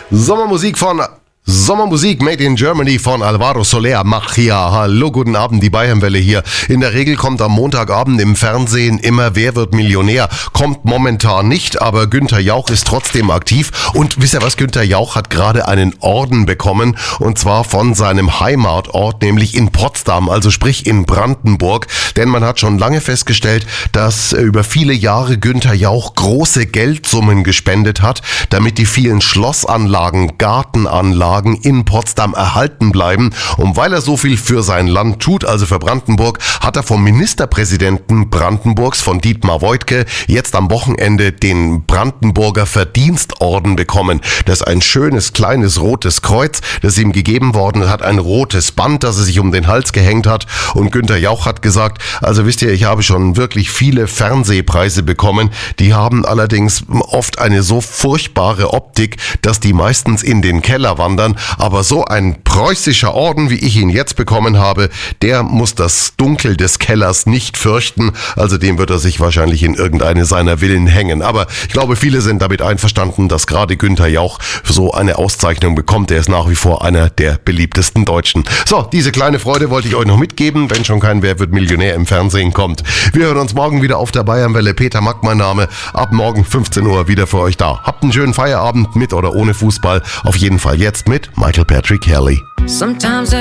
Sommermusik Made in Germany von Alvaro Soler, Machia. Hallo, guten Abend, die Bayernwelle hier. In der Regel kommt am Montagabend im Fernsehen immer Wer wird Millionär? Kommt momentan nicht, aber Günther Jauch ist trotzdem aktiv. Und wisst ihr was, Günther Jauch hat gerade einen Orden bekommen, und zwar von seinem Heimatort, nämlich in Potsdam, also sprich in Brandenburg. Denn man hat schon lange festgestellt, dass über viele Jahre Günther Jauch große Geldsummen gespendet hat, damit die vielen Schlossanlagen, Gartenanlagen in Potsdam erhalten bleiben. Und weil er so viel für sein Land tut, also für Brandenburg, hat er vom Ministerpräsidenten Brandenburgs, von Dietmar Woidke, jetzt am Wochenende den Brandenburger Verdienstorden bekommen. Das ist ein schönes, kleines rotes Kreuz, das ihm gegeben worden hat, ein rotes Band, das er sich um den Hals gehängt hat. Und Günther Jauch hat gesagt, also wisst ihr, ich habe schon wirklich viele Fernsehpreise bekommen, die haben allerdings oft eine so furchtbare Optik, dass die meistens in den Keller wandern. Aber so ein preußischer Orden, wie ich ihn jetzt bekommen habe, der muss das Dunkel des Kellers nicht fürchten. Also dem wird er sich wahrscheinlich in irgendeine seiner Villen hängen. Aber ich glaube, viele sind damit einverstanden, dass gerade Günther Jauch so eine Auszeichnung bekommt. Er ist nach wie vor einer der beliebtesten Deutschen. So, diese kleine Freude wollte ich euch noch mitgeben, wenn schon kein Wer wird Millionär im Fernsehen kommt. Wir hören uns morgen wieder auf der Bayernwelle. Peter Mack mein Name. Ab morgen 15 Uhr wieder für euch da. Habt einen schönen Feierabend mit oder ohne Fußball. Auf jeden Fall jetzt mit Michael Patrick Kelly.